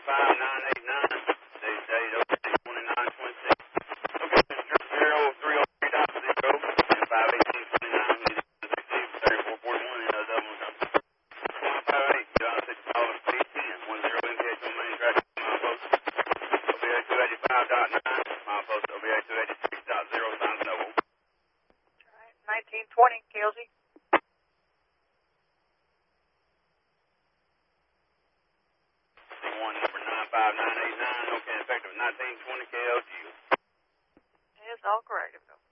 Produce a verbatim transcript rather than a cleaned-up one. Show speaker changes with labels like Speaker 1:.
Speaker 1: five nine eight nine. Today's date over twenty-nine twenty-six. Okay, zero three oh three dot zero and five eighteen twenty-nine. thirty-four forty-one. And those other ones come. one five eight, John six dollars speed ten. one zero N K H on main track. Mile post O B A two eighty-five dot nine. Mile post O B A two eighty-six dot zero. Signs noble.
Speaker 2: nineteen twenty, K L G.
Speaker 1: one number nine five nine eight nine. Okay, effective nineteen twenty K L G.
Speaker 2: It's all correct.